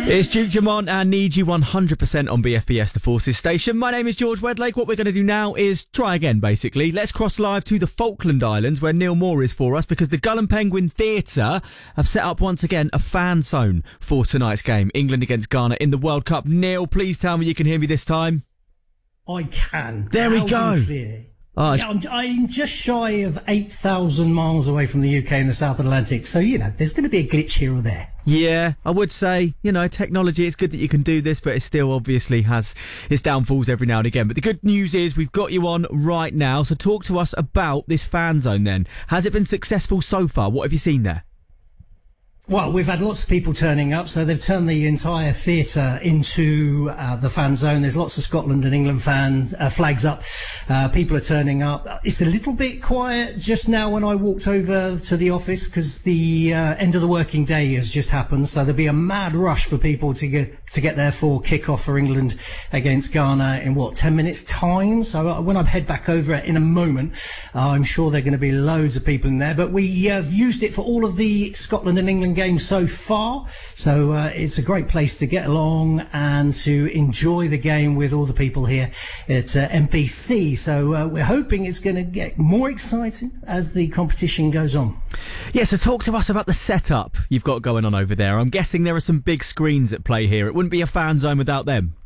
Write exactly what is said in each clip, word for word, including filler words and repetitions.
It's Duke Jamont and Need You one hundred percent on B F B S, the Forces station. My name is George Wedlake. What we're going to do now is try again, basically. Let's cross live to the Falkland Islands, where Neil Moore is for us, because the Gull and Penguin Theatre have set up once again a fan zone for tonight's game, England against Ghana in the World Cup. Neil, please tell me you can hear me this time. I can. There we go. Oh, yeah, I'm, I'm just shy of eight thousand miles away from the U K in the South Atlantic, so, you know, there's going to be a glitch here or there. Yeah, I would say, you know, technology, it's good that you can do this, but it still obviously has its downfalls every now and again. But the good news is we've got you on right now, so talk to us about this fan zone then. Has it been successful so far? What have you seen there? Well, we've had lots of people turning up, so they've turned the entire theatre into uh, the fan zone. There's lots of Scotland and England fans, uh, flags up. Uh, people are turning up. It's a little bit quiet just now when I walked over to the office because the uh, end of the working day has just happened. So there'll be a mad rush for people to get to get there for kick-off for England against Ghana in, what, ten minutes time? So when I head back over in a moment, uh, I'm sure there are going to be loads of people in there. But we have used it for all of the Scotland and England games so far, so uh, it's a great place to get along and to enjoy the game with all the people here at uh, M P C. So uh, we're hoping it's going to get more exciting as the competition goes on. Yeah, so talk to us about the setup you've got going on over there. I'm guessing there are some big screens at play here. It wouldn't be a fan zone without them.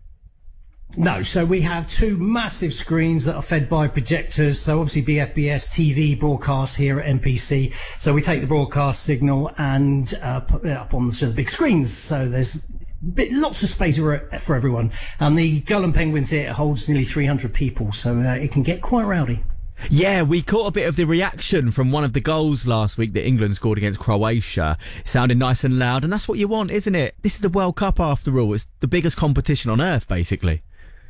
No, so we have two massive screens that are fed by projectors. So obviously B F B S T V broadcast here at M P C. So we take the broadcast signal and uh, put it up on the, so the big screens. So there's bit, lots of space for, for everyone. And the Gull and Penguin Theatre holds nearly three hundred people, so uh, it can get quite rowdy. Yeah, we caught a bit of the reaction from one of the goals last week that England scored against Croatia. It sounded nice and loud, and that's what you want, isn't it? This is the World Cup after all. It's the biggest competition on earth, basically.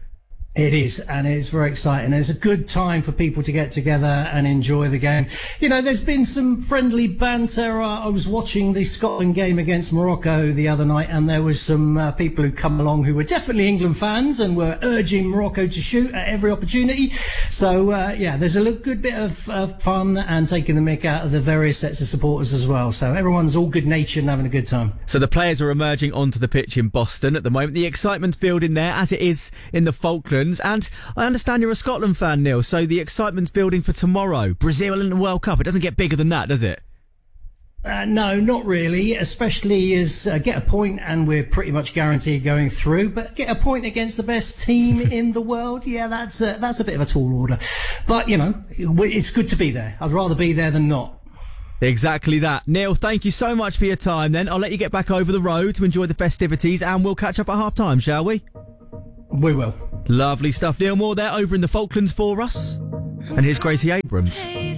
It is, and it's very exciting. It's a good time for people to get together and enjoy the game. You know, there's been some friendly banter. I was watching the Scotland game against Morocco the other night, and there was some uh, people who come along who were definitely England fans and were urging Morocco to shoot at every opportunity. So, uh, yeah, there's a little good bit of uh, fun and taking the mick out of the various sets of supporters as well. So everyone's all good-natured and having a good time. So the players are emerging onto the pitch in Boston at the moment. The excitement's building there, as it is in the Falklands. And I understand you're a Scotland fan, Neil, so the excitement's building for tomorrow. Brazil in the World Cup. It doesn't get bigger than that, does it? Uh, no, not really, especially as uh, get a point and we're pretty much guaranteed going through, but get a point against the best team in the world, yeah, that's a, that's a bit of a tall order. But, you know, it's good to be there. I'd rather be there than not. Exactly that. Neil, thank you so much for your time then. I'll let you get back over the road to enjoy the festivities and we'll catch up at half time, shall we? We will. Lovely stuff. Neil Moore there over in the Falklands for us. And here's Gracie Abrams.